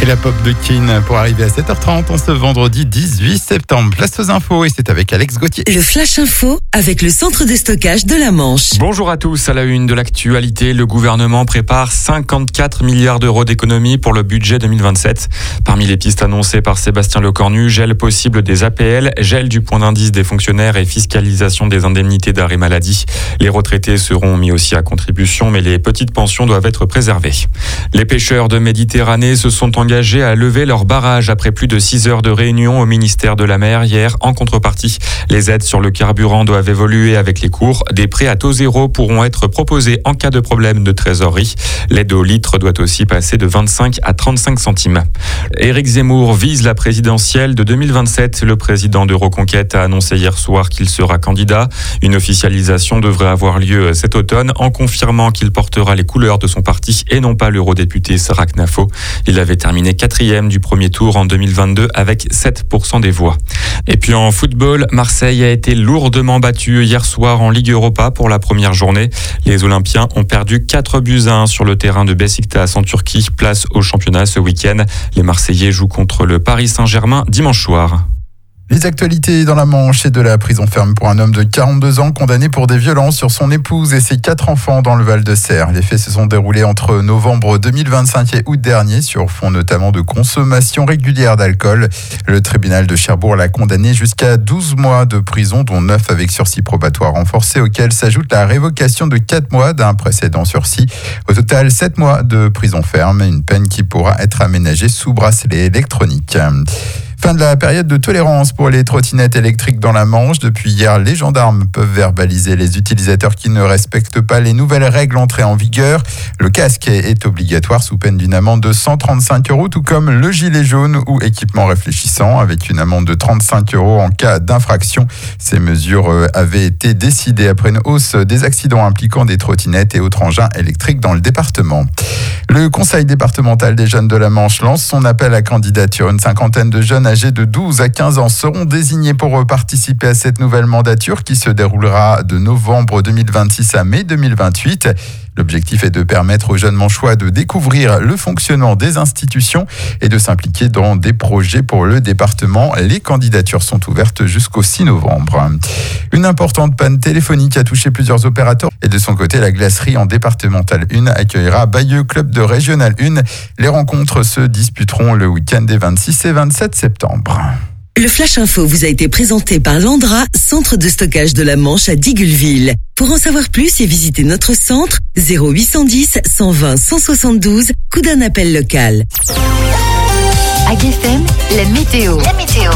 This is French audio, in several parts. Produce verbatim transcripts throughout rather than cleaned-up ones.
la pop de Keane pour arriver à sept heures trente en ce vendredi dix-huit septembre. Place aux infos et c'est avec Alex Gauthier. Le Flash Info avec le centre de stockage de la Manche. Bonjour à tous, à la une de l'actualité, le gouvernement prépare cinquante-quatre milliards d'euros d'économies pour le budget deux mille vingt-sept. Parmi les pistes annoncées par Sébastien Lecornu, gel possible des A P L, gel du point d'indice des fonctionnaires et fiscalisation des indemnités d'arrêt maladie. Les retraités seront mis aussi à contribution, mais les petites pensions doivent être préservées. Les pêcheurs de Méditerranée se sont engagés à lever leur barrage après plus de six heures de réunion au ministère de la Mer hier. En contrepartie, les aides sur le carburant doivent évoluer avec les cours. Des prêts à taux zéro pourront être proposés en cas de problème de trésorerie. L'aide au litre doit aussi passer de vingt-cinq à trente-cinq centimes. Éric Zemmour vise la présidentielle de deux mille vingt-sept. Le président de Reconquête a annoncé hier soir qu'il sera candidat. Une officialisation devrait avoir lieu cet automne en confirmant qu'il portera les couleurs de son parti et non pas l'eurodéputé Sarah Knafo. Il avait terminé quatrième du premier tour en deux mille vingt-deux avec sept pour cent des voix. Et puis en football, Marseille a été lourdement battu hier soir en Ligue Europa pour la première journée. Les Olympiens ont perdu quatre buts à un sur le terrain de Beşiktaş en Turquie. Place au championnat ce week-end. Les Marseillais jouent contre le Paris Saint-Germain dimanche soir. Les actualités dans la Manche et de la prison ferme pour un homme de quarante-deux ans condamné pour des violences sur son épouse et ses quatre enfants dans le Val-de-Serre. Les faits se sont déroulés entre novembre deux mille vingt-cinq et août dernier sur fond notamment de consommation régulière d'alcool. Le tribunal de Cherbourg l'a condamné jusqu'à douze mois de prison, dont neuf avec sursis probatoire renforcé, auquel s'ajoute la révocation de quatre mois d'un précédent sursis. Au total, sept mois de prison ferme, une peine qui pourra être aménagée sous bracelet électronique. Fin de la période de tolérance pour les trottinettes électriques dans la Manche. Depuis hier, les gendarmes peuvent verbaliser les utilisateurs qui ne respectent pas les nouvelles règles entrées en vigueur. Le casque est obligatoire sous peine d'une amende de cent trente-cinq euros, tout comme le gilet jaune ou équipement réfléchissant, avec une amende de trente-cinq euros en cas d'infraction. Ces mesures avaient été décidées après une hausse des accidents impliquant des trottinettes et autres engins électriques dans le département. Le Conseil départemental des jeunes de la Manche lance son appel à candidature. Une cinquantaine de jeunes âgés de douze à quinze ans seront désignés pour participer à cette nouvelle mandature qui se déroulera de novembre deux mille vingt-six à mai deux mille vingt-huit. L'objectif est de permettre aux jeunes manchois de découvrir le fonctionnement des institutions et de s'impliquer dans des projets pour le département. Les candidatures sont ouvertes jusqu'au six novembre. Une importante panne téléphonique a touché plusieurs opérateurs et de son côté, la glacerie en départementale un accueillera Bayeux Club de Régional un. Les rencontres se disputeront le week-end des vingt-six et vingt-sept septembre. Le Flash Info vous a été présenté par Landra, centre de stockage de la Manche à Digulleville. Pour en savoir plus et visiter notre centre, zéro huit cent dix, cent vingt, cent soixante-douze, coup d'un appel local. A G F M, la météo. La météo.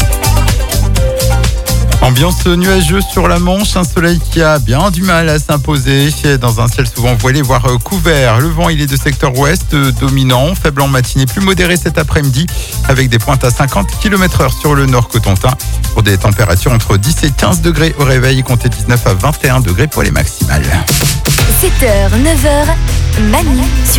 Ambiance nuageuse sur la Manche, un soleil qui a bien du mal à s'imposer dans un ciel souvent voilé, voire couvert. Le vent, il est de secteur ouest dominant, faible en matinée, plus modéré cet après-midi, avec des pointes à cinquante kilomètres heure sur le nord cotentin, pour des températures entre dix et quinze degrés au réveil, comptez dix-neuf à vingt et un degrés pour les maximales. sept heures, neuf heures, Manu sur